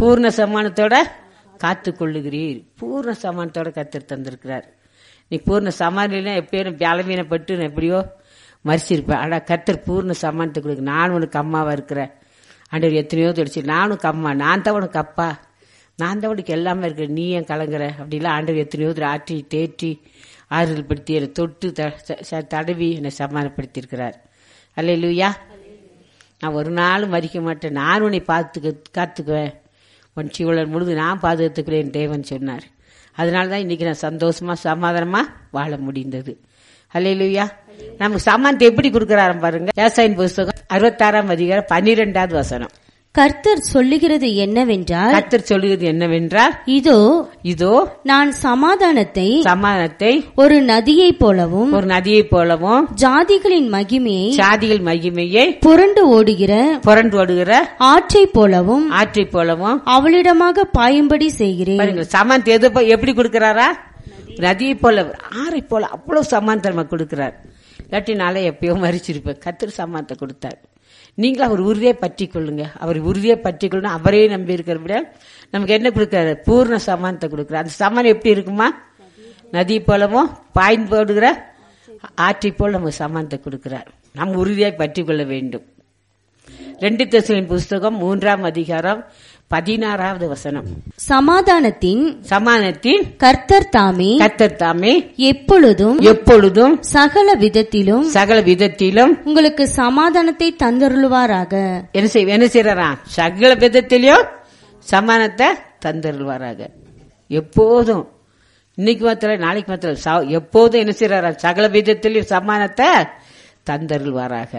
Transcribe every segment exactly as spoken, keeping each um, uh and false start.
பூர்ண சமானத்தோட காத்து கொள்ளுகிறீர். பூர்ண சமானத்தோட கத்தர் தந்திருக்கிறார். நீ பூர்ண சமானம் எப்பயும் பலவீனப்பட்டு எப்படியோ மறிச்சிருப்பேன். ஆனா கத்தர் பூர்ண சமானத்தை கொடுக்கு. நான் உனக்கு அம்மாவா இருக்கிறேன். ஆண்டவர் எத்தனையோ தொடிச்சு நானும் அம்மா, நான் தான் உனக்கு அப்பா, நான் தான் உனக்கு எல்லாமே இருக்கிறேன், நீ ஏன் கலங்குற அப்படிலாம் ஆண்டவர் எத்தனையோ ஆற்றி தேற்றி ஆறுதல் படுத்தி என்னை தொட்டு தடவி என்னை சமாதானப்படுத்தி இருக்கிறார். அல்லேலூயா. நான் ஒரு நாளும் மறிக்க மாட்டேன், நான் உன்னை பார்த்துக்க காத்துக்குவேன், உன் சீவலன் முழுது நான் பாதுகாத்துக்கிறேன் தேவன் சொன்னார். அதனால தான் இன்னைக்கு நான் சந்தோஷமா சமாதானமா வாழ முடிந்தது. அல்லேலூயா. நமக்கு சமானத்தை எப்படி கொடுக்கிறாரு பாருங்க. ஏசாயின் புஸ்தகம் அறுபத்தாறாம் அதிகாரம் பன்னிரெண்டாவது வசனம். கர்த்தர் சொல்லுகிறது என்னவென்றால் கர்த்தர் சொல்லுகிறது என்னவென்றால் இதோ இதோ நான் சமாதானத்தை சமாதானத்தை ஒரு நதியை போலவும் ஒரு நதியை போலவும் ஜாதிகளின் மகிமையை ஜாதிகள் மகிமையை புரண்டு ஓடுகிற புரண்டு ஓடுகிற ஆற்றை போலவும் ஆற்றை போலவும் அவளிடமாக பாயும்படி செய்கிறேன். சமானத்தை எது எப்படி கொடுக்கிறாரா? நதியை போல ஆறை போல அவ்வளவு சமானத்தை கொடுக்கிறார். இல்லாட்டினால எப்பயோ மறிச்சிருப்பேன். கர்த்தர் சமானத்தை கொடுத்தார். நீங்களும் அவர் உறுதியை பற்றி கொள்ளுங்க. அவர் உறுதியை பற்றி கொள்ளணும். அவரே நம்பி இருக்கிற விட நமக்கு என்ன கொடுக்கிறாரு? பூர்ண சமானத்தை கொடுக்கிறார். அந்த சமானம் எப்படி இருக்குமா? நதி போலவும் பாய்ந்து போடுகிற ஆற்றை போல் நமக்கு சமானத்தை கொடுக்கிறார். நம்ம உறுதியாய் பற்றி கொள்ள வேண்டும். ரெண்டு தெசலோனிக்கேயர் புஸ்தகம் மூன்றாம் அதிகாரம் பதினாறாவது வசனம். சமாதானத்தின் சமாதானத்தின் கர்த்தர் தாமே கர்த்தர் தாமே எப்பொழுதும் எப்பொழுதும் சகல விதத்திலும் சகல விதத்திலும் உங்களுக்கு சமாதானத்தை தந்தருள்வாராக. என்ன செய்ய என்ன செய்யறா? சகல விதத்திலும் சமாதானத்தை தந்தருள்வாராக. எப்போதும், இன்னைக்கு மாத்திரம் நாளைக்கு மாத்திரம் எப்போதும் என்ன செய்யறா? சகல விதத்திலும் சமாதானத்தை தந்தருள்வாராக.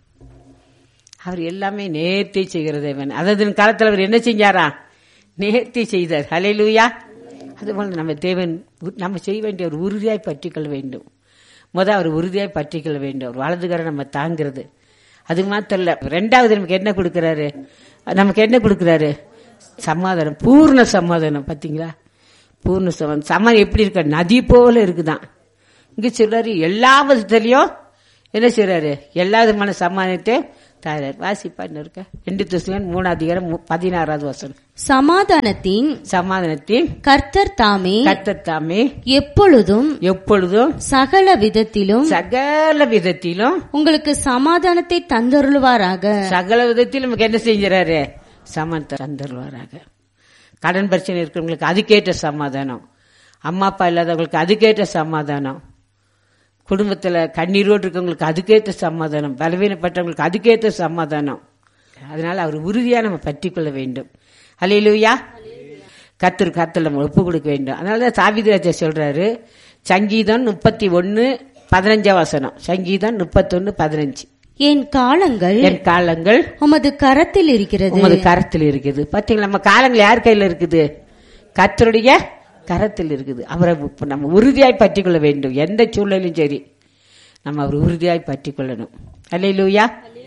அவர் எல்லாமே நேர்த்தி செய்கிற தேவன். அதாவது காலத்தில் அவர் என்ன செஞ்சாரா? நேர்த்தி செய்தார். ஹல்லேலூயா. அதுபோல நம்ம தேவன் நம்ம செய்ய வேண்டிய ஒரு உறுதியாய் பற்றிக்கொள்ள வேண்டும். முதல் அவர் உறுதியாய் பற்றிக்கொள்ள வேண்டும். அவர் வலதுகரை நம்ம தாங்கிறது. அது மாத்திரம் இல்ல, ரெண்டாவது நமக்கு என்ன கொடுக்கிறாரு? நமக்கு என்ன கொடுக்கிறாரு? சமாதானம், பூர்ண சமாதானம். பாத்தீங்களா? பூர்ண சமாதானம். சமாதானம் எப்படி இருக்க? நதி போல இருக்குதான். இங்க சொல்றாரு எல்லா விதத்திலையும் என்ன செய்யறாரு? எல்லா விதமான சமாதானத்தை தாரார். வாசிப்பா இருக்க ரெண்டு தெசலோனிக்கேயர் மூணாவது அதிகாரம் பதினாறாவது வசனம். சமாதானத்தின் சமாதானத்தின் கர்த்தர் தாமே கர்த்தர் தாமே எப்பொழுதும் எப்பொழுதும் சகல விதத்திலும் சகல விதத்திலும் உங்களுக்கு சமாதானத்தை தந்தருள்வாராக. சகல விதத்திலும் நமக்கு என்ன செஞ்சாரு? சமாதானத்தை தந்தருள்வாராக. கடன் பிரச்சனை இருக்கிறவங்களுக்கு அதுக்கேற்ற சமாதானம், அம்மா அப்பா இல்லாதவங்களுக்கு அதுக்கேற்ற சமாதானம், குடும்பத்துல கண்ணீரோடு இருக்கவங்களுக்கு அதுக்கேற்ற சமாதானம், பலவீனப்பட்டவங்களுக்கு அதுக்கேற்ற சமாதானம். அதனால அவர் உறுதியா நம்ம பற்றி கொள்ள வேண்டும். அல்லேலூயா. கர்த்தர் கர்த்தர் நம்ம ஒப்பு கொடுக்க வேண்டும். அதனாலதான் தாவீது ராஜா சொல்றாரு, சங்கீதம் முப்பத்தி ஒன்னு பதினஞ்சாம் வசனம். சங்கீதம் முப்பத்தி ஒன்னு பதினஞ்சு. என் காலங்கள் என் காலங்கள் உமது கரத்தில் இருக்கிறது. உமது கரத்தில் இருக்குது. பாத்தீங்களா? நம்ம காலங்கள் யார் கையில இருக்குது? கர்த்தருடைய கரத்தில் இருக்குது. அவரை நம்ம உறுதியாய் பற்றி கொள்ள வேண்டும். எந்த சூழ்நிலையும் சரி நம்ம அவர் உறுதியாய் பற்றி கொள்ளணும். அல்லேலூயா.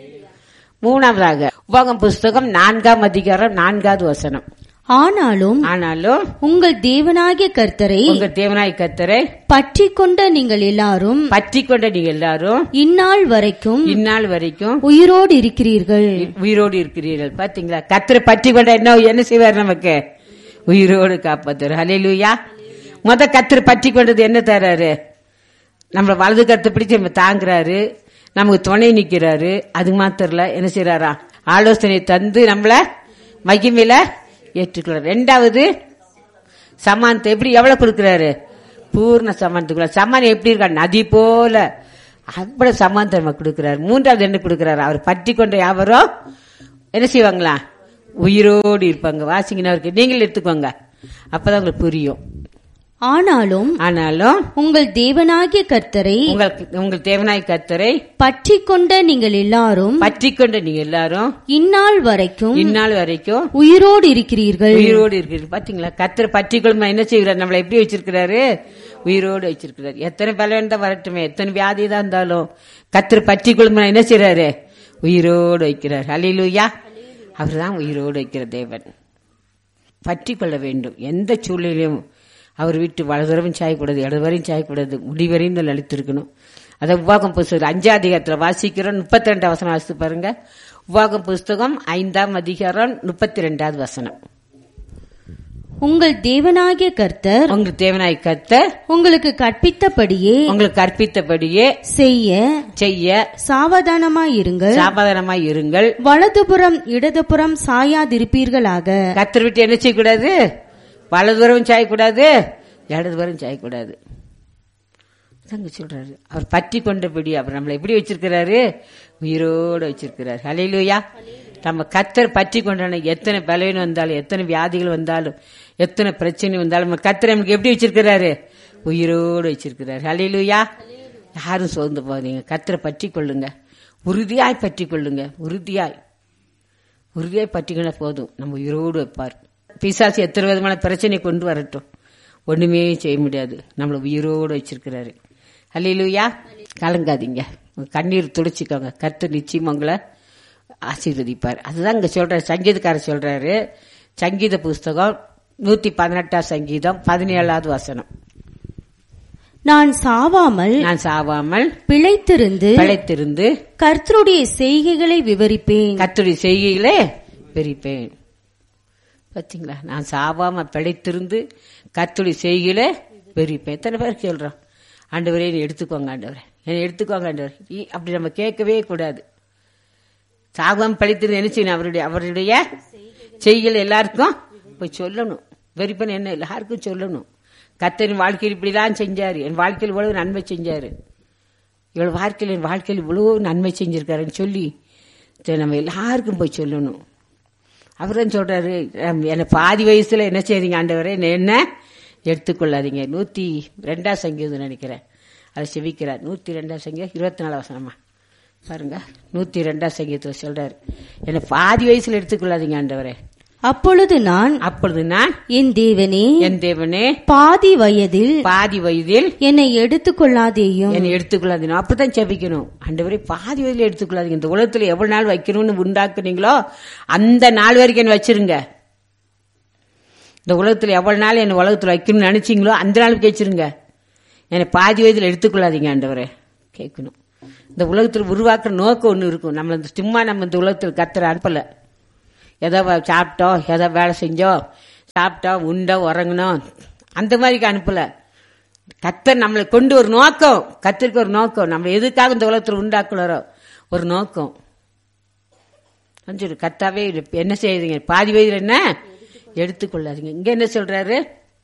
மூணாவதாக உபாகமம் புஸ்தகம் நான்காம் அதிகாரம் நான்காவது வசனம். ஆனாலும் ஆனாலும் உங்கள் தேவனாகிய கர்த்தரை உங்கள் தேவனாகிய கர்த்தரை பற்றி கொண்ட நீங்கள் எல்லாரும் பற்றி கொண்ட நீங்கள் எல்லாரும் இந்நாள் வரைக்கும் இந்நாள் வரைக்கும் உயிரோடு இருக்கிறீர்கள். உயிரோடு இருக்கிறீர்கள். பாத்தீங்களா? கர்த்தரை பற்றி கொண்ட என்ன என்ன செய்வார்? நமக்கு உயிரோடு காப்பாத்துறாரு. ஹல்லேலூயா. முத கர்த்தர் பற்றி கொண்டது என்ன தராரு? நம்ம வலது கருத்தை பிடிச்சு நம்ம தாங்குறாரு, நமக்கு துணை நிக்கிறாரு. அது மாத்திரல என்ன செய்யறாரா? ஆலோசனை தந்து நம்மள மகிமையில ஏற்றுக்கிறார். ரெண்டாவது சமானத்தை எப்படி எவ்வளவு கொடுக்கிறாரு? பூர்ண சமானத்துக்குள்ள. சமானம் எப்படி இருக்கா? நதி போல அவ்வளவு சமானத்தை நம்ம கொடுக்கிறாரு. மூன்றாவது என்ன கொடுக்கிறாரு? அவர் பற்றி கொண்ட யாவரோ என்ன செய்வாங்களா? உயிரோடு இருப்பாங்க. வாசிங்கன்னு நீங்கள் எடுத்துக்கோங்க, அப்பதான் உங்களுக்கு புரியும். ஆனாலும் ஆனாலும் உங்கள் தேவனாகிய கர்த்தரை உங்கள் தேவனாகிய கர்த்தரை பற்றி கொண்ட நீங்கள் எல்லாரும் பற்றி கொண்ட நீங்க எல்லாரும் இந்நாள் வரைக்கும் இந்நாள் வரைக்கும் உயிரோடு இருக்கிறீர்கள். உயிரோடு இருக்கிறீர்கள். பாத்தீங்களா? கர்த்தரை பற்றி கொள்ளுமா என்ன செய்கிறார்? நம்மளை எப்படி வச்சிருக்கிறாரு? உயிரோடு வச்சிருக்கிறார். எத்தனை பலவீனம் தான் வரட்டுமே, எத்தனை வியாதி தான் இருந்தாலும் கர்த்தரை பற்றி கொள்ளுமா என்ன செய்யறாரு? உயிரோடு வைக்கிறார். அல்லேலூயா. அவர்தான் உயிரோடு வைக்கிற தேவன். பற்றி கொள்ள வேண்டும். எந்த சூழ்நிலையும் அவர் வீட்டு வலதுவரையும் சாயக்கூடாது, இடதுவரையும் சாயக்கூடாது, முடிவரையும் தான் அழித்திருக்கணும். அதை உபாகம் புஸ்தகம் அஞ்சாம் அதிகாரத்தில் வாசிக்கிறோம். முப்பத்தி ரெண்டாம் வசனம் வாசித்து பாருங்க. உபாகம் புஸ்தகம் ஐந்தாம் அதிகாரம் முப்பத்தி ரெண்டாவது வசனம். உங்கள் தேவனாகிய கர்த்தர் உங்களுக்கு தேவனாய் கர்த்தர் உங்களுக்கு கற்பித்தபடியே உங்களுக்கு கற்பித்தபடியே செய்ய செய்ய சாவதானமாயிருங்கள். சாவதானமாய் இருங்கள். வலதுபுறம் இடதுபுறம் சாயாதிருப்பீர்களாக. கர்த்தர் விட்டு என்ன செய்யக்கூடாது? வலதுபுறம் சாயக்கூடாது, இடதுபுறம் சாயக்கூடாது சொல்றாரு. அவர் பற்றி கொண்டபடி அவர் நம்மளை எப்படி வச்சிருக்கிறாரு? உயிரோடு வச்சிருக்கிறார். ஹல்லேலூயா. நம்ம கர்த்தர் பற்றி கொண்டான எத்தனை பலவீனம் வந்தாலும், எத்தனை வியாதிகள் வந்தாலும், எத்தனை பிரச்சனை வந்தாலும், நம்ம கர்த்தர் நமக்கு எப்படி வச்சிருக்கிறாரு? உயிரோடு வச்சிருக்கிறார். ஹல்லேலூயா. யாரும் சோர்ந்து போகாதீங்க. கர்த்தரை பற்றி கொள்ளுங்க, உறுதியாய் பற்றி கொள்ளுங்க. உறுதியாய் உறுதியாய் பற்றிக்கொள்ள போதும், நம்ம உயிரோடு வைப்பார். பிசாசு எத்தனை விதமான பிரச்சனை கொண்டு வரட்டும், ஒண்ணுமே செய்ய முடியாது. நம்மளை உயிரோடு வச்சிருக்கிறாரு. ஹல்லேலூயா. கலங்காதீங்க, கண்ணீர் துடைச்சிக்கோங்க. கர்த்தர் நிச்சயம் உங்களை ஆசீர்வதிப்பார். அதுதான் இங்க சொல்றாரு. சங்கீதக்காரர் சொல்றாரு, சங்கீத புஸ்தகம் நூத்தி பதினெட்டாம் சங்கீதம் பதினேழாவது வசனம். நான் சாவாமல் நான் சாவாமல் பிழைத்திருந்து பிழைத்திருந்து கர்த்தருடைய செய்கைகளை விவரிப்பேன். கர்த்தருடைய செய்கைகளே விவரிப்பேன். பாத்தீங்களா? நான் சாவாம பிழைத்திருந்து கர்த்தருடைய செய்கைகளை விவரிப்பேன். எத்தனை பேர் சொல்றோம், ஆண்டவரே என்னை எடுத்துக்கோங்க, ஆண்டவரே என்னை எடுத்துக்கோங்க ஆண்டவர். அப்படி நம்ம கேட்கவே கூடாது. சாகாம பிழைத்திருந்து என்ன செய்யணும்? அவருடைய அவருடைய செய்கைகள் எல்லாருக்கும் போய் சொல்லணும். வெறிப்பன் என்ன எல்லாருக்கும் சொல்லணும். கர்த்தரின் வாழ்க்கையில் இப்படிதான் செஞ்சாரு, என் வாழ்க்கையில் இவ்வளவு நன்மை செஞ்சாரு, இவ்வளவு வாழ்க்கையில் என் வாழ்க்கையில் இவ்வளவு நன்மை செஞ்சிருக்காருன்னு சொல்லி நம்ம எல்லாருக்கும் போய் சொல்லணும். அவர்தான் சொல்றாரு, என்ன பாதி வயசுல என்ன செய்றீங்க ஆண்டவரே, என்ன எடுத்துக்கொள்ளாதீங்க. நூத்தி ரெண்டாம் சங்கீதம் நினைக்கிறேன், அதை செவிக்கிறார். நூத்தி ரெண்டாம் சங்கீதம் இருபத்தி நாலு வசனமா பாருங்க. நூத்தி ரெண்டாம் சங்கீதத்துல சொல்றாரு, என்ன பாதி வயசுல எடுத்துக்கொள்ளாதீங்க ஆண்டவரே. அப்பொழுது நான் அப்பொழுது நான் என் தேவனே என் தேவனே பாதி வயதில் பாதி வயதில் என்னை எடுத்துக்கொள்ளாதேயும் என்னை எடுத்துக்கொள்ளாதீங்க. அப்படித்தான் ஜெபிக்கணும். ஆண்டவரே பாதி வயதில் எடுத்துக்கொள்ளாதீங்க. இந்த உலகத்துல எவ்வளவு நாள் வைக்கணும்னு உண்டாக்குனீங்களோ அந்த நாள் வரைக்கும் என்ன வச்சிருங்க. இந்த உலகத்துல எவ்வளவு நாள் என்ன உலகத்துல வைக்கணும்னு நினைச்சீங்களோ அந்த நாளுக்கு வச்சிருங்க. என்னை பாதி வயதில் எடுத்துக்கொள்ளாதீங்க ஆண்டவரே கேட்கணும். இந்த உலகத்தில் உருவாக்குற நோக்கம் ஒண்ணு இருக்கும். நம்மள சும்மா நம்ம இந்த உலகத்தில் கர்த்தர் அனுப்பல. ஏதோ சாப்பிட்டோம், ஏதோ வேலை செஞ்சோம், சாப்பிட்டோம், உண்டோம், உறங்கணும், அந்த மாதிரி அனுப்பல. கர்த்தர் நம்மளை கொண்டு ஒரு நோக்கம், கர்த்தருக்கு ஒரு நோக்கம், நம்ம எதுக்காக இந்த உலகத்தில் உண்டாக்குறாரோ ஒரு நோக்கம். கர்த்தாவே என்ன செய்யுறீங்க, பாதி வயதில் என்ன எடுத்துக்கொள்ளாதீங்க. இங்க என்ன சொல்றாரு,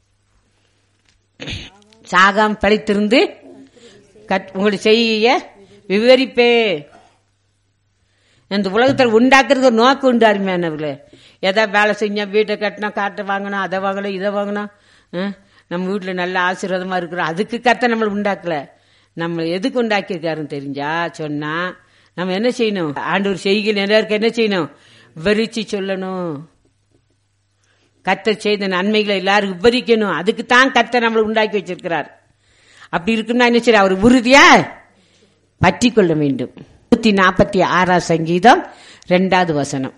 சாகாம பிழைத்திருந்து உங்களுடைய செய்ய விவரிப்பே. இந்த உலகத்தில் உண்டாக்குறது ஒரு நோக்கம் உண்டு அருமையானவர்களே. ஏதாவது வேலை செஞ்சோம், வீட்டை கட்டினோம், காட்டை வாங்கணும், அதை வாங்கணும், இதை வாங்கணும், நம்ம வீட்டுல நல்ல ஆசீர்வாதமா இருக்கிறோம், அதுக்கு கர்த்தர் நம்மளை உண்டாக்கல. நம்ம எதுக்கு உண்டாக்கியிருக்காருன்னு தெரிஞ்சா சொன்னா நம்ம என்ன செய்யணும், ஆண்டவர் செய்கையில் எல்லாருக்கும் என்ன செய்யணும், விவரிச்சு சொல்லணும். கர்த்தர் செய்த நன்மைகளை எல்லாரும் விவரிக்கணும். அதுக்கு தான் கர்த்தர் நம்மளை உண்டாக்கி வச்சிருக்கிறார். அப்படி இருக்குன்னா என்ன செய்ய, அவர் உறுதியா பற்றி கொள்ள வேண்டும். நூத்தி நாற்பத்தி ஆறாம் சங்கீதம் இரண்டாவது வசனம்.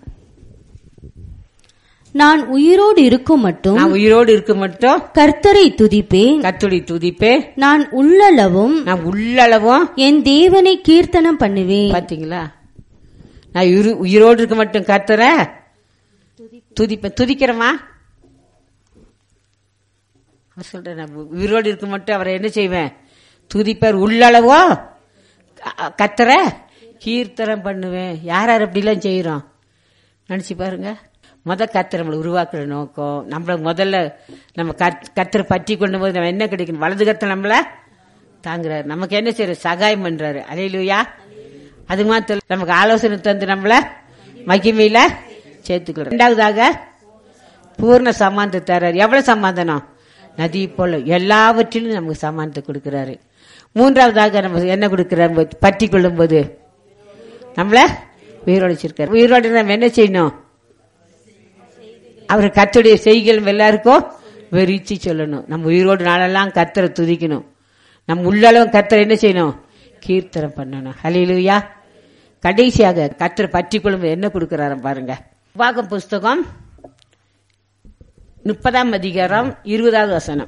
நான் உயிரோடு இருக்கும் மட்டும் நான் உயிரோடு இருக்க மட்டும் கர்த்தரை துதிப்பேன், கர்த்தரை துதிப்பேன். நான் உள்ளளவும் நான் உள்ளளவும் என் தேவனை கீர்த்தனம் பண்ணுவேன். பாத்தீங்களா, நான் உயிரோடு இருக்க மட்டும் கர்த்தரை துதிப்பேன். துதிக்கிறமா சொல்றேன், நான் உயிரோடு இருக்க மட்டும் அவரை என்ன செய்வேன், துதிப்பார். உள்ளளவோ கர்த்தரை கீர்த்தனம் பண்ணுவேன். யார் யார் அப்படிலாம் செய்யறோம் நினைச்சு பாருங்க. முத கர்த்தர் நம்மளை உருவாக்குற நோக்கம், நம்மள முதல்ல நம்ம கர்த்தரை பற்றி கொண்டு போது நம்ம என்ன கிடைக்கணும், வலது கர்த்தர் நம்மள தாங்குறாரு, நமக்கு என்ன செய்யற சகாயம் பண்றாரு. அல்லேலூயா. அது மாத்திரம் நமக்கு ஆலோசனை தந்து நம்மள மகிமையில சேர்த்துக்கிறோம். இரண்டாவதாக பூர்ண சமாதானத்தை தர்றாரு. எவ்வளவு சமாதானம், நதி போல எல்லாவற்றிலும் நமக்கு சமாதானத்தை கொடுக்கிறாரு. மூன்றாவதாக நம்ம என்ன கொடுக்கிறார், பற்றி கொள்ளும் போது நம்மள உயிரோடு வச்சிருக்காரு. உயிரோடு நம்ம என்ன செய்யணும், அவர் கர்த்தருடைய செய்கைகள் எல்லாருக்கும் வெறிச்சு சொல்லணும். நம்ம உயிரோடு நாளெல்லாம் கர்த்தரை துதிக்கணும். நம்ம உள்ளளவும் கர்த்தரை என்ன செய்யணும், கீர்த்தனம் பண்ணணும். ஹல்லேலூயா. கடைசியாக கர்த்தரை பற்றி கொள்ளும் என்ன கொடுக்கிறாரு பாருங்க. உபாகம் புஸ்தகம் முப்பதாம் அதிகாரம் இருபதாவது வசனம்.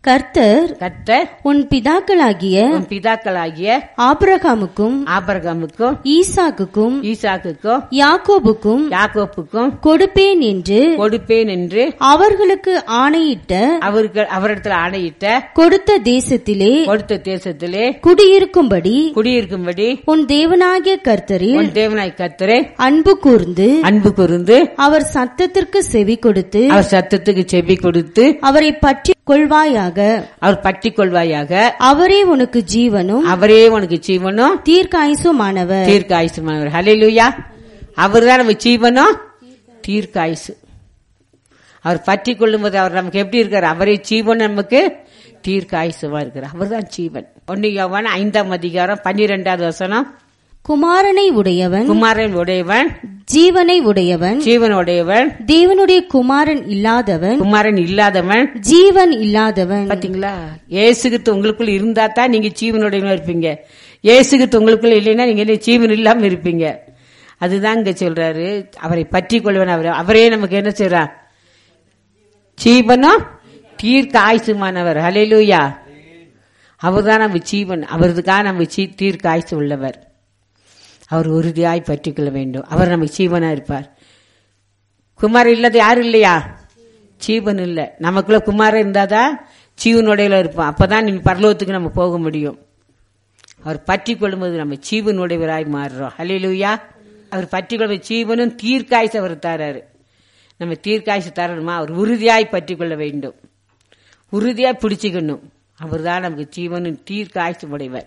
கர்த்தர் கர்த்தர் உன் பிதாக்களாகிய உன் பிதாக்களாகிய ஆபிரகாமுக்கும் ஆபிரகாமுக்கும் ஈசாக்குக்கும் ஈசாக்குக்கும் யாக்கோபுக்கும் யாக்கோப்புக்கும் கொடுப்பேன் என்று கொடுப்பேன் என்று அவர்களுக்கு ஆணையிட்ட அவர்கள் அவரிடத்தில் ஆணையிட்ட கொடுத்த தேசத்திலே கொடுத்த தேசத்திலே குடியிருக்கும்படி குடியிருக்கும்படி உன் தேவனாகிய கர்த்தரில் உன் தேவனாய் கர்த்தரே அன்பு கூர்ந்து அன்பு கூர்ந்து அவர் சத்தத்திற்கு செவி கொடுத்து அவர் சத்தத்துக்கு செவி கொடுத்து அவரை பற்றி கொள்வாயாக. அவர் பற்றி கொள்வாயாக. அவரே உனக்கு ஜீவனும் அவரே உனக்கு ஜீவனும் தீர்க்காயுசுமானவர் தீர்க்காயுசுமானவர். ஹல்லேலூயா. அவர் தான் நம்ம ஜீவனும் தீர்க்காயுசு. அவர் பற்றி கொள்ளும் போது அவர் நமக்கு எப்படி இருக்கார்? அவரே ஜீவன், நமக்கு தீர்க்காயுசுமா இருக்கிறார். அவர் தான் ஜீவன். ஒன்னு யோவான் ஐந்தாம் அதிகாரம் பன்னிரெண்டாவது வசனம். குமாரனை உடையவன் குமாரன் உடையவன் ஜீவனை உடையவன் ஜீவன் உடையவன் தேவனுடைய குமாரன் இல்லாதவன் குமாரன் இல்லாதவன் ஜீவன் இல்லாதவன். பாத்தீங்களா? இயேசுகிறிஸ்து உங்களுக்குள்ள இருந்தா தான் நீங்க ஜீவனுடையவனா இருப்பீங்க. இயேசுகிறிஸ்து உங்களுக்குள்ள இல்லைன்னா நீங்க ஜீவன் இல்லாம இருப்பீங்க. அதுதான் இங்க சொல்றாரு. அவரை பற்றி கொள்வன். அவர் அவரே நமக்கு என்ன செய்றார்? ஜீவனும் தீர்க்க ஆயுசுமானவர். ஹல்லேலூயா. அவர் தான் நம்ம ஜீவன். அவருக்காக நம்ம தீர்க்க ஆயுசு உள்ளவர். அவர் உறுதியாய் பற்றி கொள்ள வேண்டும். அவர் நமக்கு ஜீவனா இருப்பார். குமாரன் இல்லாத யாரும் இல்லையா? ஜீவன் இல்ல. நமக்குள்ள குமாரன் இருந்தாதான் ஜீவனுடையில இருப்போம். அப்பதான் நீங்க பரலோகத்துக்கு நம்ம போக முடியும். அவர் பற்றி கொள்ளும்போது நம்ம ஜீவனுடையவராய் மாறுறோம். ஹல்லேலூயா. அவர் பற்றி கொள்ள ஜீவனும் தீர்க்காய்ச்சி அவர் தராரு. நம்ம தீர்க்காய்ச்சி தரணுமா? அவர் உறுதியாய் பற்றி கொள்ள வேண்டும். உறுதியாய் பிடிச்சுக்கணும். அவர் தான் நமக்கு ஜீவனும் தீர்க்காய்ச்சி உடையவர்.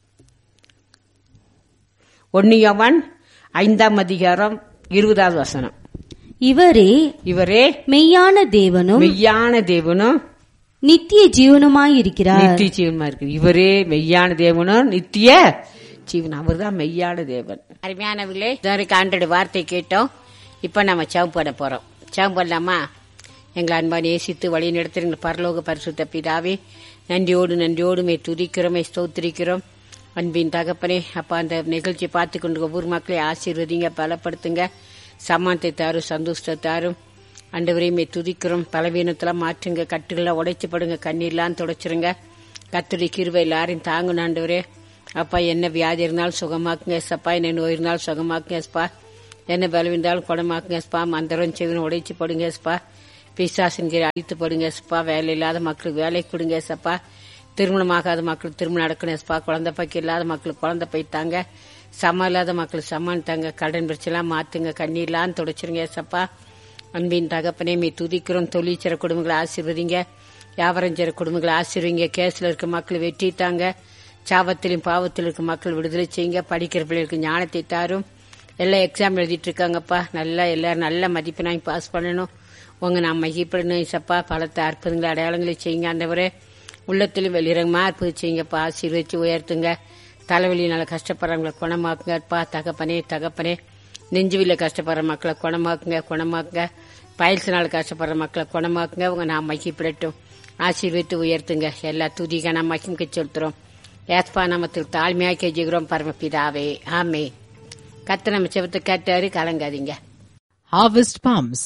ஒன்னு யோவான் ஐந்தாம் அதிகாரம் இருபதாவது வசனம். இவரே இவரே மெய்யான தேவனும் மெய்யான தேவனும் நித்திய ஜீவனுமாயிருக்கிறார். நித்திய ஜீவனுமா இருக்கு. இவரே மெய்யான தேவனும் நித்திய ஜீவன். அவர் தான் மெய்யான தேவன். அருமையானவர்களே, இதற்கு ஆண்டோட வார்த்தை கேட்டோம். இப்ப நம்ம ஜெபம் பண்ண போறோம். ஜெபம் பண்ணலாமா? எங்களை அன்பான் நேசித்து வழி நடத்துகிற பரலோக பரிசுத்த பிதாவே, நன்றியோடு நன்றியோடு மே துதிக்கிறோம், மே ஸ்தோத்திரிக்கிறோம். அன்பின் தகப்பனே, அப்பா அந்த நிகழ்ச்சியை பார்த்து கொண்டு ஒவ்வொரு மக்களையும் ஆசீர்வதிங்க, பலப்படுத்துங்க, சமானத்தை தாரும், சந்தோஷத்தை தாரும். ஆண்டவரையுமே துதிக்கிறோம். பலவீனத்தெல்லாம் மாற்றுங்க, கட்டுகளை உடைச்சுப்படுங்க, கண்ணீர்லாம் துடைச்சிருங்க. கர்த்தருடைய கிருபை எல்லாரையும் தாங்கணும் ஆண்டவரே. அப்பா என்ன வியாதி இருந்தாலும் சுகமாக்குங்க சப்பா, என்ன நோய் இருந்தாலும் சுகமாக்குங்க ஸ்பா, என்ன பலவீனாலும் குணமாக்குங்க ஸ்பா. மந்திரம் செவினும் உடைச்சு போடுங்க ஸ்பா. பிசாசின் கீழே அழித்து போடுங்க ஸ்பா. வேலை இல்லாத மக்களுக்கு வேலை கொடுங்க சப்பா. திருமணமாகாத மக்களுக்கு திருமணம் நடக்கணும் ஸ்பா. குழந்தை பைக்கு இல்லாத மக்களுக்கு குழந்தை பைத்தாங்க. சமம் இல்லாத மக்களுக்கு சமான் தாங்க. கடன் பிரச்சனை மாத்துங்க, கண்ணீர்லாம் துடைச்சிருங்க சப்பா. அன்பின் தகப்பனே மே துதிக்கிறோம். தொழிற்சிற குடும்பங்களை ஆசீர்வதிங்க, வியாபாரம் செய்ற குடும்பங்களை ஆசீர்வதிங்க. கேஸ்ல இருக்க மக்கள் வெற்றி தாங்க. சாபத்திலும் பாவத்தில் இருக்க மக்கள் விடுதலை செய்யுங்க. படிக்கிற பிள்ளைகளுக்கு ஞானத்தை தாரும். எல்லாம் எக்ஸாம் எழுதிட்டு இருக்காங்கப்பா. நல்லா எல்லாரும் நல்ல மதிப்பெண்ணாய் பாஸ் பண்ணணும். உங்க நான் மகிப்படணும் சப்பா. பலத்தை அற்புதங்களை அடையாளங்களை செய்யுங்க ஆண்டவரே. உள்ளத்திலும் வெளியிறங்கமா அற்புதம் செய்யுங்கப்பா. ஆசீர்வதிச்சு உயர்த்துங்க. தலைவலியினால கஷ்டப்படுறவங்களை குணமாக்குங்கப்பா. தகப்பனே தகப்பனே நெஞ்சுவில கஷ்டப்படுற மக்களை குணமாக்குங்க குணமாக்குங்க. பயிற்சினால கஷ்டப்படுற மக்களை குணமாக்குங்க. உங்க நான் மகிப்படட்டும். ஆசீர்வதித்து உயர்த்துங்க. எல்லா துதிக நான் மகிமிக்க செலுத்துறோம். ஏஸ்பா நாமத்தில் தாழ்மையாக கெஞ்சுகிறோம் பரமபிதாவே, ஆமே. கர்த்தர் நம்ம செபத்தை கேட்டாரு, கலங்காதீங்க. Harvest Palms.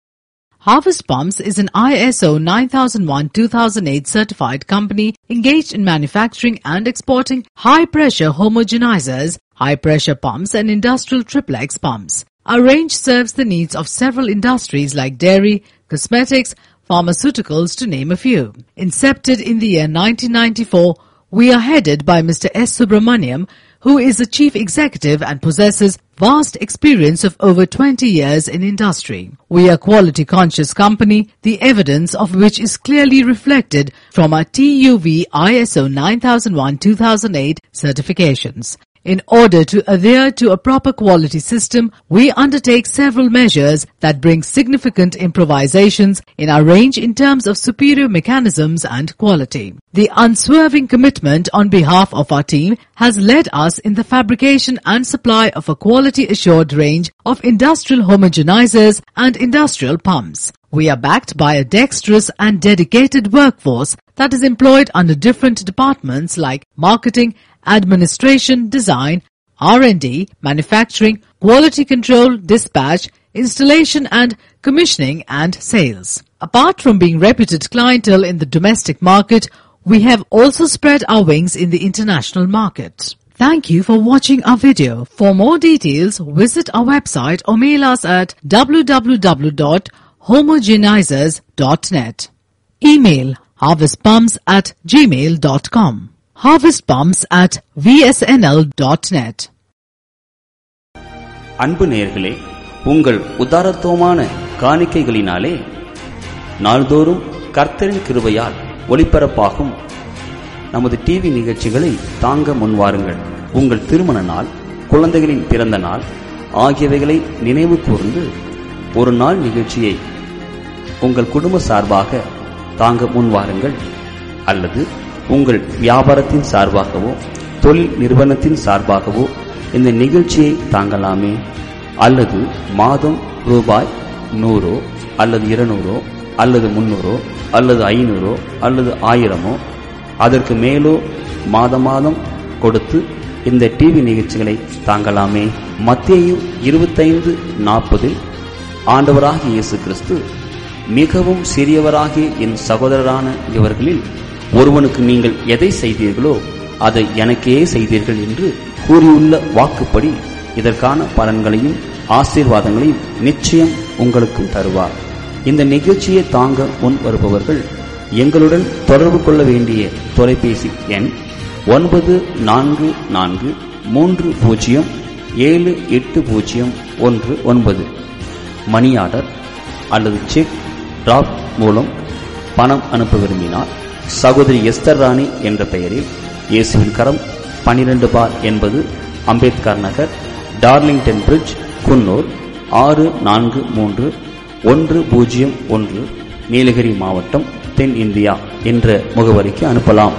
Harvest Palms is an I S O nine thousand one two thousand eight certified company engaged in manufacturing and exporting high-pressure homogenizers, high-pressure pumps and industrial triplex pumps. Our range serves the needs of several industries like dairy, cosmetics, pharmaceuticals to name a few. Incepted in the year nineteen ninety-four, we are headed by Mister S. Subramaniam, who is the chief executive and possesses vast experience of over twenty years in industry. We are a quality conscious company, the evidence of which is clearly reflected from our T U V I S O nine thousand one two thousand eight certifications. In order to adhere to a proper quality system, we undertake several measures that bring significant improvisations in our range in terms of superior mechanisms and quality. The unswerving commitment on behalf of our team has led us in the fabrication and supply of a quality assured range of industrial homogenizers and industrial pumps. We are backed by a dexterous and dedicated workforce that is employed under different departments like marketing, administration, design, R and D, manufacturing, quality control, dispatch, installation and commissioning and sales. Apart from being reputed clientele in the domestic market, we have also spread our wings in the international market. Thank you for watching our video. For more details, visit our website or mail us at w w w dot homogenizers dot net. Email harvestpumps at gmail dot com. harvestpumps at v s n l dot net. அன்பு நேயர்களே, உங்கள் உதாரத்துவமான காணிக்கைகளினாலே நாள்தோறும் கர்த்தரின் கிருபையால் ஒளிபரப்பாகும் நமது TV நிகழ்ச்சிகளை தாங்க முன்வாருங்கள். உங்கள் திருமண நாள், குழந்தைகளின் பிறந்த நாள் ஆகியவைகளை நினைவு கூர்ந்து ஒரு நாள் நிகழ்ச்சியை உங்கள் குடும்ப சார்பாக தாங்க முன்வாருங்கள். அல்லது உங்கள் வியாபாரத்தின் சார்பாகவோ தொழில் நிறுவனத்தின் சார்பாகவோ இந்த நிகழ்ச்சியை தாங்கலாமே. அல்லது மாதம் ரூபாய் நூறோ அல்லது இருநூறோ அல்லது முன்னூறோ அல்லது ஐநூறோ அல்லது ஆயிரமோ அதற்கு மேலோ மாத மாதம் கொடுத்து இந்த டிவி நிகழ்ச்சிகளை தாங்கலாமே. மத்தேயு இருபத்தைந்து நாற்பதில் ஆண்டவராகிய இயேசு கிறிஸ்து, மிகவும் சிறியவராகிய என் சகோதரரான இவர்களில் ஒருவனுக்கு நீங்கள் எதை செய்தீர்களோ அதை எனக்கே செய்தீர்கள் என்று கூறியுள்ள வாக்குப்படி இதற்கான பலன்களையும் ஆசீர்வாதங்களையும் நிச்சயம் உங்களுக்கும் தருவார். இந்த நிகழ்ச்சியை தாங்க முன் வருபவர்கள் எங்களுடன் தொடர்பு கொள்ள வேண்டிய தொலைபேசி எண் ஒன்பது நான்கு நான்கு மூன்று பூஜ்ஜியம் ஏழு எட்டு பூஜ்ஜியம் ஒன்று ஒன்பது. மணி ஆர்டர் அல்லது செக் டிராப் மூலம் பணம் அனுப்ப விரும்பினால் சகோதரி எஸ்தர் ராணி என்ற பெயரில் இயேசுவின் கரம் பனிரெண்டு பார் என்பது அம்பேத்கர் நகர், டார்லிங்டன் பிரிட்ஜ், குன்னூர் ஆறு நான்கு மூன்று ஒன்று பூஜ்ஜியம் ஒன்று, நீலகிரி மாவட்டம், தென் இந்தியா என்ற முகவரிக்கு அனுப்பலாம்.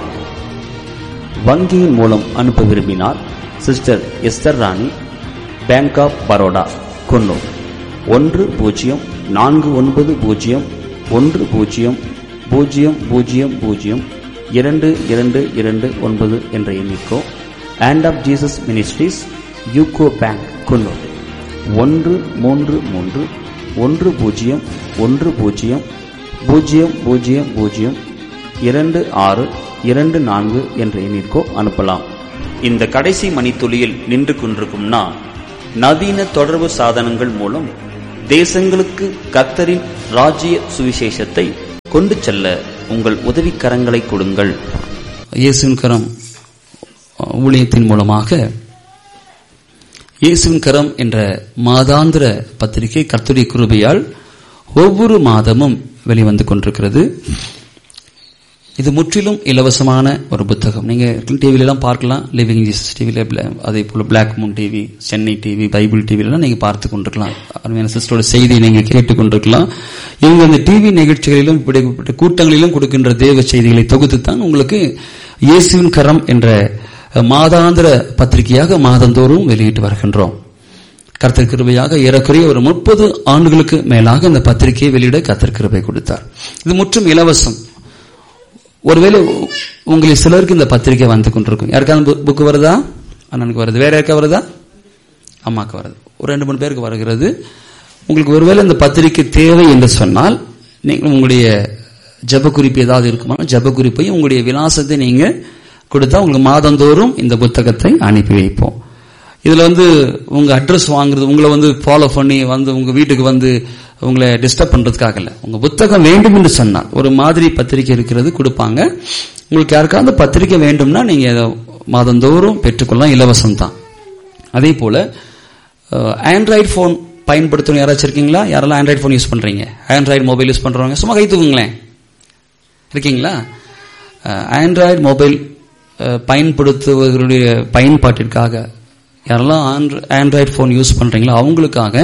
வங்கியின் மூலம் அனுப்ப விரும்பினால் sister Esther Rani, bank of Baroda, Coonoor ஒன்று பூஜ்ஜியம் நான்கு ஒன்பது பூஜ்ஜியம் ஒன்று பூஜ்ஜியம் பூஜ்ஜியம் பூஜ்ஜியம் பூஜ்ஜியம் இரண்டு இரண்டு இரண்டு ஒன்பது என்ற எண்ணிக்கோ, hand of Jesus ministries, UCO bank, Coonoor ஒன்று மூன்று மூன்று ஒன்று பூஜ்ஜியம் ஒன்று பூஜ்ஜியம் பூஜ்ஜியம் பூஜ்ஜியம் பூஜ்ஜியம் இரண்டு ஆறு இரண்டு நான்கு என்ற எண்ணிற்கோ அனுப்பலாம். இந்த கடைசி மணித்துளியில் நின்று கொண்டிருக்கும் நான், நவீன தொடர்பு சாதனங்கள் மூலம் தேசங்களுக்கு கர்த்தரின் ராஜ்ய சுவிசேஷத்தை கொண்டு செல்ல உங்கள் உதவிக்கரங்களை கொடுங்கள். இயேசுவின் கரம் ஊழியத்தின் மூலமாக இயேசுவின் கரம் என்ற மாதாந்திர பத்திரிகை கர்த்தருடைய கிருபையால் ஒவ்வொரு மாதமும் வெளிவந்து கொண்டிருக்கிறது. இது முற்றிலும் இலவசமான ஒரு புத்தகம். நீங்க டிவில எல்லாம் பார்க்கலாம், லிவிங் ஜீசஸ் டிவில, அதே போல black Moon TV, Chennai TV, Bible டிவிலாம் நீங்க பார்த்து கொண்டிருக்கலாம். அருமையான சிஸ்டரோட செய்தியை நீங்க கேட்டுக் கொண்டிருக்கலாம். இவங்க இந்த டிவி நிகழ்ச்சிகளிலும் இப்படிப்பட்ட கூட்டங்களிலும் கொடுக்கின்ற தேவ செய்திகளை தொகுத்து தான் உங்களுக்கு இயேசுவின் கரம் என்ற மாதாந்திர பத்திரிகையாக மாதந்தோறும் வெளியிட்டு வருகின்றோம். கர்த்தர் கிருபையாக ஏறக்குறைய ஒரு முப்பது ஆண்டுகளுக்கு மேலாக இந்த பத்திரிகையை வெளியிட கர்த்தர் கிருபை கொடுத்தார். இது முற்றும் இலவசம். ஒருவேளை உங்களை சிலருக்கு இந்த பத்திரிகை வந்து கொண்டிருக்கும். யாருக்காவது புக்கு வருதா? அண்ணனுக்கு வருது. வேற யாருக்கா வருதா? அம்மாக்கு வருது. ஒரு ரெண்டு மூணு பேருக்கு வருகிறது. உங்களுக்கு ஒருவேளை இந்த பத்திரிகை தேவை என்று சொன்னால், நீங்கள் உங்களுடைய ஜப குறிப்பு ஏதாவது இருக்குமா, ஜப குறிப்பையும் உங்களுடைய விலாசத்தை நீங்க கொடுத்தா உங்களுக்கு மாதந்தோறும் இந்த புத்தகத்தை அனுப்பி வைப்போம். இதுல வந்து உங்க அட்ரஸ் வாங்குறது, உங்களை வந்து ஃபாலோ பண்ணி வந்து உங்க வீட்டுக்கு வந்து உங்களை டிஸ்டர்ப் பண்றதுக்காக இல்ல. உங்க புத்தகம் வேண்டும் என்று சொன்னால் ஒரு மாதிரி பத்திரிகை இருக்கிறது கொடுப்பாங்க. உங்களுக்கு யாருக்காவது பத்திரிகை வேண்டும்னா நீங்க மாதந்தோறும் பெற்றுக்கொள்ளலாம், இலவசம் தான். அதே போல ஆண்ட்ராய்டு போன் பயன்படுத்தணும் யாராச்சும் இருக்கீங்களா? யாரெல்லாம் ஆண்ட்ராய்டு போன் யூஸ் பண்றீங்க? ஆண்ட்ராய்டு மொபைல் யூஸ் பண்றவங்க சும்மா கை தூக்குங்களேன். இருக்கீங்களா? ஆண்ட்ராய்டு மொபைல் பயன்படுத்துவர்களுடைய பயன்பாட்டிற்காக யாரெல்லாம் ஆண்ட்ராய்டு போன் யூஸ் பண்றீங்களோ அவங்களுக்காக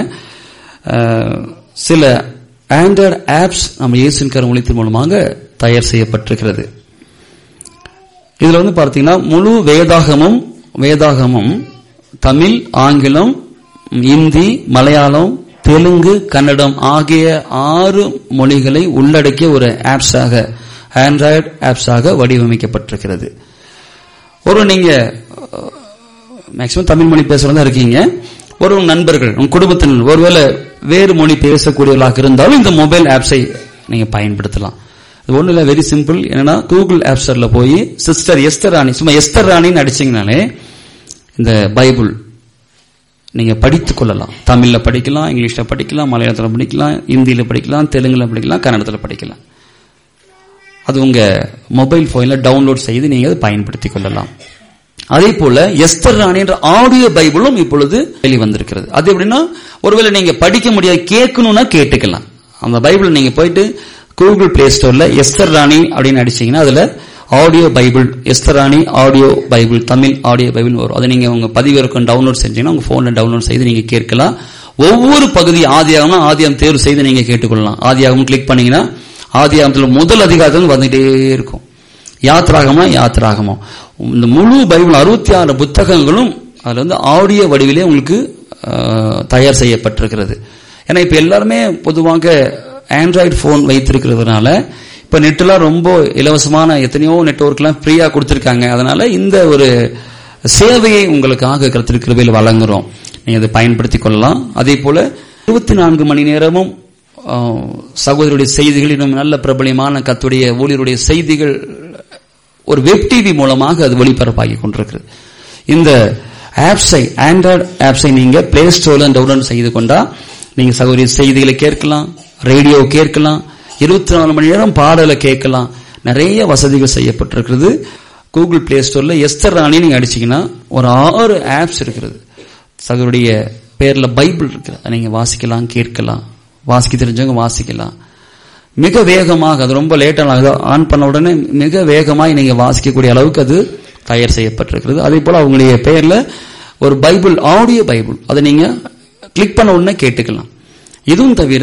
சில ஆண்ட்ராய்டு ஆப்ஸ் நம்ம இயேசுவின் கரம் ஊழியத்தின் மூலமாக தயார் செய்யப்பட்டிருக்கிறது. இதுல வந்து பார்த்தீங்கன்னா முழு வேதாகமும் வேதாகமும் தமிழ், ஆங்கிலம், இந்தி, மலையாளம், தெலுங்கு, கன்னடம் ஆகிய ஆறு மொழிகளை உள்ளடக்கிய ஒரு ஆப்ஸாக, ஆண்ட்ராய்டு ஆப்ஸாக வடிவமைக்கப்பட்டிருக்கிறது. ஒரு நீங்க மேக்சிமம் தமிழ் மொழி பேசுறதா இருக்கீங்க, ஒரு நண்பர்கள், உங்க குடும்பத்தினர் ஒருவேளை வேறு மொழி பேசக்கூடியவர்களாக இருந்தாலும் இந்த மொபைல் ஆப்ஸை நீங்க பயன்படுத்தலாம். இது ஒண்ணு இல்ல, வெரி சிம்பிள். என்னன்னா கூகுள் ஆப் ஸ்டோர்ல போய் சிஸ்டர் எஸ்தர் ராணி, சும்மா எஸ்தர் ராணின்னு அடிச்சீங்கனாலே இந்த பைபிள் நீங்க படித்துக் கொள்ளலாம். தமிழ்ல படிக்கலாம், இங்கிலீஷ்ல படிக்கலாம், மலையாளத்துல படிக்கலாம், இந்தியில படிக்கலாம், தெலுங்குல படிக்கலாம், கன்னடத்துல படிக்கலாம். அது உங்க மொபைல் போன்ல டவுன்லோட் செய்து நீங்க அதை பயன்படுத்திக் கொள்ளலாம். அதே போல எஸ்தர் ராணி என்ற ஆடியோ பைபிளும் இப்பொழுது வெளிவந்திருக்கிறது. அது எப்படின்னா, ஒருவேளை நீங்க படிக்க முடியாது, கேட்கணும்னா கேட்டுக்கலாம். அந்த பைபிள் நீங்க போயிட்டு கூகுள் பிளே ஸ்டோர்ல எஸ்தர் ராணி அப்படின்னு அடிச்சீங்கன்னா அதுல ஆடியோ பைபிள், எஸ்தர் ராணி audio Bible, Tamil audio Bible வரும். அதை நீங்க உங்க பதிவிறக்கம் டவுன்லோட் செஞ்சீங்கன்னா உங்க போன்ல டவுன்லோட் செய்து நீங்க கேட்கலாம். ஒவ்வொரு பகுதி ஆதியாகம்னா ஆதியாகம் தேர்வு செய்து நீங்க கேட்டுக்கொள்ளலாம். ஆதியாகம் கிளிக் பண்ணீங்கன்னா ஆதியாகத்துல முதல் அதிகாரத்தில் வந்துட்டே இருக்கும். யாத்ராகமா யாத்ராகமா இந்த முழு பைபிள் அறுபத்தி ஆறு புத்தகங்களும் அதுல வந்து ஆடியோ வடிவிலே உங்களுக்கு தயார் செய்யப்பட்டிருக்கிறது. ஏன்னா இப்ப எல்லாருமே பொதுவாக ஆண்ட்ராய்டு போன் வைத்திருக்கிறதுனால இப்ப நெட்லாம் ரொம்ப இலவசமான எத்தனையோ நெட்வொர்க் எல்லாம் ஃப்ரீயா கொடுத்திருக்காங்க. அதனால இந்த ஒரு சேவையை உங்களுக்காக கர்த்தர் கிருபையில் வழங்குறோம். நீங்க அதை பயன்படுத்திக் கொள்ளலாம். அதே போல இருபத்தி நான்கு மணி நேரமும் சகோதரருடைய செய்திகள், இன்னும் நல்ல பிரபலியமான கர்த்தருடைய ஊழியருடைய செய்திகள் ஒரு வெப் டிவி மூலமாக அது ஒளிபரப்பாகி கொண்டிருக்கிறது. இந்த ஆப்ஸை, ஆண்ட்ராய்டு ஆப்ஸை நீங்க பிளே ஸ்டோர்ல டவுன்லோட் செய்து கொண்டா நீங்க சகோதரிய செய்திகளை கேட்கலாம், ரேடியோ கேட்கலாம், இருபத்தி நாலு மணி நேரம் பாடலை கேட்கலாம். நிறைய வசதிகள் செய்யப்பட்டிருக்கிறது. கூகுள் பிளே ஸ்டோர்ல எஸ்தர் ராணி நீங்க அடிச்சீங்கன்னா ஒரு ஆறு ஆப்ஸ் இருக்கிறது. சகோதரிய பேர்ல பைபிள் இருக்கிறது. நீங்க வாசிக்கலாம், கேட்கலாம், வாசிக்க தெரிஞ்சவங்க வாசிக்கலாம். மிக வேகமாக, அது ரொம்ப லேட்டாக ஆன் பண்ண உடனே மிக வேகமாக நீங்க வாசிக்கக்கூடிய அளவுக்கு அது தயார் செய்யப்பட்டிருக்கிறது. அதே போல அவங்களுடைய பெயர்ல ஒரு பைபிள், ஆடியோ பைபிள், அதை நீங்க கிளிக் பண்ண உடனே கேட்டுக்கலாம். இதுவும் தவிர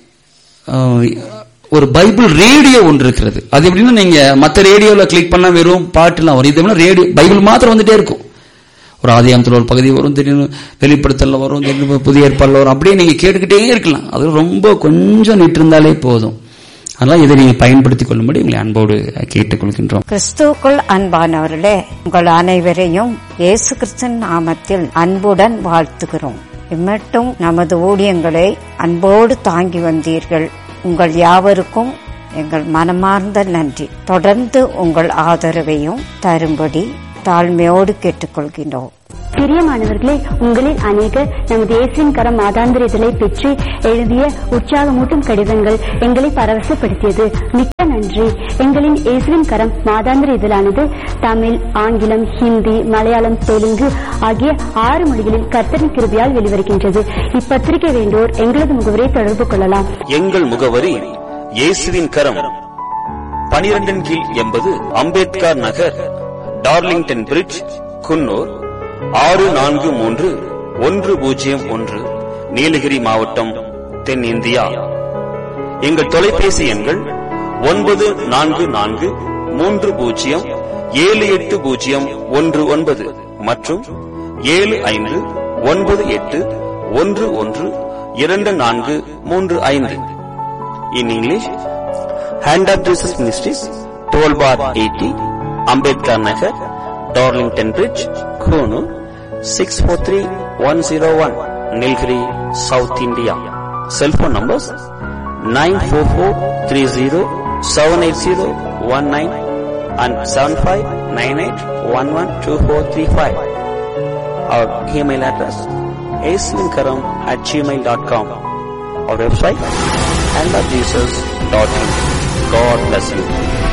ஒரு பைபிள் ரேடியோ ஒன்று இருக்கிறது. அது எப்படின்னா, நீங்க மற்ற ரேடியோல கிளிக் பண்ணா வெறும் பாட்டுலாம் வரும். இது ரேடியோ பைபிள் மாத்திரம் வந்துட்டே இருக்கும். ஒரு ஆதியாகமத்தில் ஒரு பகுதி வரும், திடீர்னு வெளிப்படுத்தல வரும், திடீர்னு புதிய ஏற்பாடுல வரும். அப்படியே நீங்க கேட்டுக்கிட்டே இருக்கலாம். அது ரொம்ப கொஞ்சம் நிட்டு இருந்தாலே போதும். அதனால இதை நீங்க பயன்படுத்திக் கொள்ளும்படி உங்களை அன்போடு கேட்டுக்கொள்கின்றோம். கிறிஸ்துவுக்குள் அன்பானவர்களே, உங்கள் அனைவரையும் இயேசு கிறிஸ்துவின் நாமத்தில் அன்புடன் வாழ்த்துகிறோம். இம்மட்டும் நமது ஊழியங்களை அன்போடு தாங்கி வந்தீர்கள். உங்கள் யாவருக்கும் எங்கள் மனமார்ந்த நன்றி. தொடர்ந்து உங்கள் ஆதரவையும் தரும்படி தாழ்மையோடு கேட்டுக்கொள்கின்றோம். பிரியமானவர்களே, உங்களில் அநேகர் நமது இயேசுவின் கரம் மாதாந்திர இதழை பெற்று எழுதிய உற்சாகமூட்டும் கடிதங்கள் எங்களை பரவசப்படுத்தியது. மிக்க நன்றி. எங்களின் இயேசுவின் கரம் மாதாந்திர இதழானது தமிழ், ஆங்கிலம், ஹிந்தி, மலையாளம், தெலுங்கு ஆகிய ஆறு மொழிகளில் கர்த்தரின் கிருபையால் வெளிவருகின்றது. இப்பத்திரிகை வேண்டோர் எங்களது முகவரை தொடர்பு கொள்ளலாம். எங்கள் முகவரி இயேசுவின் கரம், பனிரெண்டின் கீழ் எண்பது அம்பேத்கர் நகர், டார்லிங்டன் பிரிட்ஜ், குன்னூர் ஆறு நான்கு மூன்று ஒன்று பூஜ்ஜியம் ஒன்று, நீலகிரி மாவட்டம், தென்னிந்தியா. எங்கள் தொலைபேசி எண்கள் ஒன்பது நான்கு நான்கு மூன்று பூஜ்ஜியம் ஏழு எட்டு பூஜ்ஜியம் ஒன்று ஒன்பது மற்றும் ஏழு ஐந்து ஒன்பது எட்டு ஒன்று ஒன்று இரண்டு நான்கு மூன்று ஐந்து. In English, Hand of Jesus Ministries, twelve bar eighty, Ambedkar Nagar, Darlington Bridge, Konoor, six four three one zero one, Nilgiri, South India. Cell phone numbers nine four four three zero seven eight zero one nine and seven five nine eight one one two four three five. Our email address aislinkaram at gmail dot com. Our website hand of jesus dot in. God bless you.